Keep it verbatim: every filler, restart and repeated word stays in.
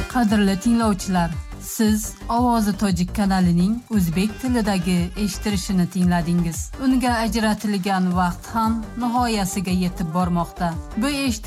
Qadrli tinglovchilar, siz Ovozi Tojik kanalining o'zbek tilidagi eshittirishini tingladingiz. Unga ajratilgan vaqt ham nihoyasiga yetib bormoqda. Bu